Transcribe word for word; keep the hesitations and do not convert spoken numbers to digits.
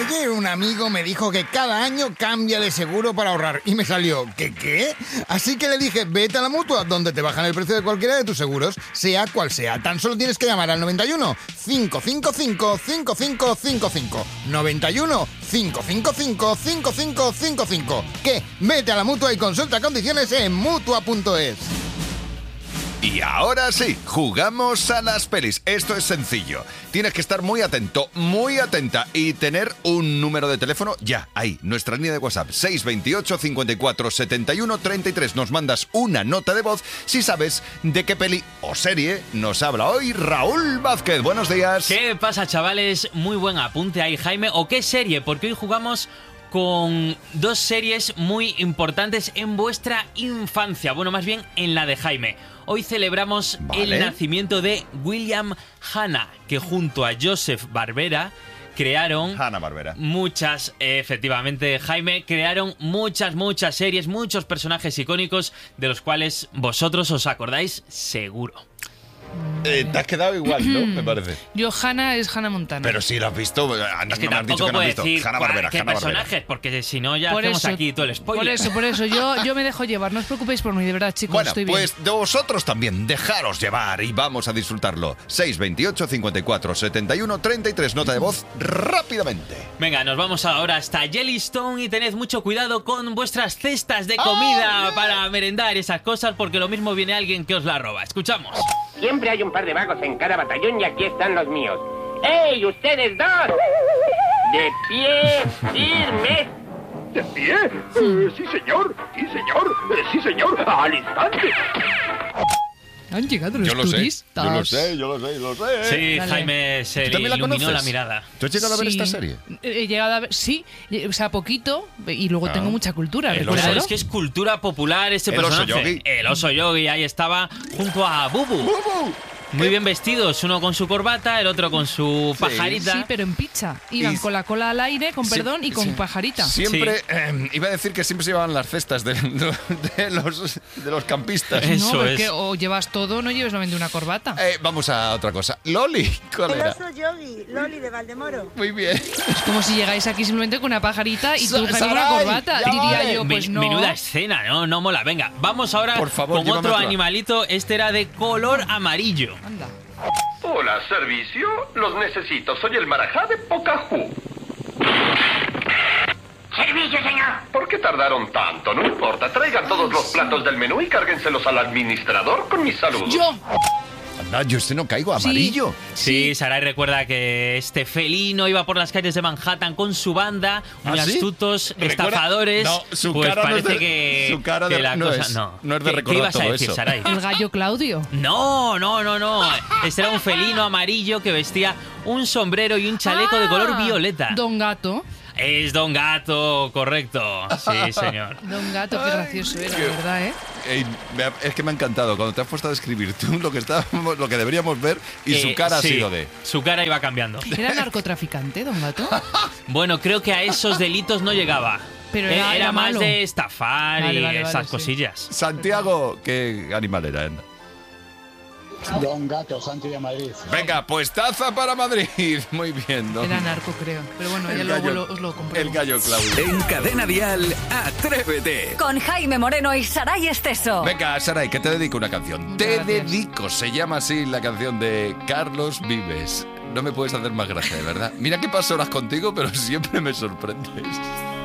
Ayer un amigo me dijo que cada año cambia de seguro para ahorrar y me salió, ¿qué qué? Así que le dije, vete a la Mutua, donde te bajan el precio de cualquiera de tus seguros, sea cual sea. Tan solo tienes que llamar al noventa y uno, cinco cinco cinco, cinco cinco cinco cinco. noventa y uno, cinco cinco cinco, cinco cinco cinco cinco. ¿Qué? Vete a la Mutua y consulta condiciones en mutua punto es. Y ahora sí, jugamos a las pelis. Esto es sencillo. Tienes que estar muy atento, muy atenta y tener un número de teléfono ya, ahí, nuestra línea de WhatsApp, seis veintiocho, cincuenta y cuatro, setenta y uno, treinta y tres. Nos mandas una nota de voz si sabes de qué peli o serie nos habla hoy Raúl Vázquez. Buenos días. ¿Qué pasa, chavales? Muy buen apunte ahí, Jaime. ¿O qué serie? Porque hoy jugamos con dos series muy importantes en vuestra infancia. Bueno, más bien en la de Jaime. Hoy celebramos Vale. el nacimiento de William Hanna, que junto a Joseph Barbera crearon Hanna-Barbera. muchas, eh, efectivamente, Jaime, crearon muchas, muchas series, muchos personajes icónicos de los cuales vosotros os acordáis seguro. Eh, te has quedado igual, ¿no? Me parece. Yo, Hannah es Hannah Montana. Pero si lo has visto, anda, Es que no me has dicho tampoco que no has puedo visto. decir Hanna-Barbera, qué Hanna-Barbera. personajes, porque si no ya por hacemos eso, aquí todo el spoiler. Por eso, por eso. Yo, yo me dejo llevar. No os preocupéis por mí, de verdad, chicos. Bueno, estoy bien. pues de vosotros también, dejaros llevar y vamos a disfrutarlo. seis veintiocho, cincuenta y cuatro, setenta y uno, treinta y tres, nota de voz rápidamente. Venga, nos vamos ahora hasta Yellowstone y tened mucho cuidado con vuestras cestas de comida ¡Oh, para merendar esas cosas, porque lo mismo viene alguien que os la roba. Escuchamos. Siempre hay un par de vagos en cada batallón y aquí están los míos. ¡Ey, ustedes dos! ¡De pie, firmes! ¿De pie? Eh, sí, señor. Sí, señor. Eh, sí, señor. Al instante. Han llegado los Yo lo sé, turistas. yo lo sé, yo lo sé, yo lo sé. Sí, Dale. Jaime se ¿Tú le también la iluminó conoces? la mirada. ¿Tú has llegado a ver Sí. esta serie? He llegado a ver, sí, o sea, poquito, y luego Ah. tengo mucha cultura, El recuérdalo. Claro, es que es cultura popular este El oso personaje. yogi. El oso yogi, ahí estaba junto a Bubu. ¡Bubu! Muy bien vestidos, uno con su corbata, el otro con su pajarita. Sí, pero en pizza. Iban Y- con la cola al aire, con Sí, perdón, y con sí. pajarita. Siempre, eh, iba a decir que siempre se llevaban las cestas de, de los, de los campistas. Eh. No, Eso porque es. o llevas todo o no lleves solamente una corbata. Eh, vamos a otra cosa. Loli, ¿cuál El era? oso yogi, Loli de Valdemoro. Muy bien. Es como si llegáis aquí simplemente con una pajarita y Sa- tú con una Saray, corbata. ya Diría vale. yo, pues Men- no. Menuda escena, ¿no? No mola. Venga, vamos ahora Por favor, con llévame otro otra. animalito. Este era de color amarillo. Anda. Hola, servicio. Los necesito. Soy el marajá de Pocahú. ¡Servicio, señor! ¿Por qué tardaron tanto? No importa. Traigan todos los platos del menú y cárguenselos al administrador con mis saludos. Yo. Anda, yo este no caigo, Sí. amarillo. Sí, Sarai recuerda que este felino iba por las calles de Manhattan con su banda, muy ¿Ah, sí? astutos, ¿Recuerda? estafadores. No, su pues cara no es parece de- que, su cara que de- la no cosa es- no. no es de ¿Qué- recordar ¿Qué ibas a todo decir, eso. Sarai? El gallo Claudio. No, no, no, no. Este era un felino amarillo que vestía un sombrero y un chaleco de Ah, color violeta. Don Gato. Es Don Gato, correcto. Sí, señor. Don Gato, qué gracioso era, qué- de verdad, ¿eh? Ey, me ha- es que me ha encantado cuando te has puesto a describir tú lo que estábamos, lo que deberíamos ver y su Eh, cara sí, ha sido de. Su cara iba cambiando. ¿Era narcotraficante, Don Gato? Bueno, creo que a esos delitos no llegaba. Pero Eh, era- era más malo. de estafar Vale, y vale, vale, esas sí. cosillas. Santiago, ¿qué animal era? Don Gato, Santi de Madrid. Venga, pues taza para Madrid. Muy bien, don. Era narco, creo. Pero bueno, ya El luego gallo- lo- os lo compruebo. El gallo Claudio. En Cadena Dial, Atrévete. Con Jaime Moreno y Saray Esteso. Venga, Saray, que te dedico una canción. Muchas Te gracias. dedico, se llama así la canción de Carlos Vives. No me puedes hacer más gracia, de verdad. Mira que paso horas contigo, pero siempre me sorprendes.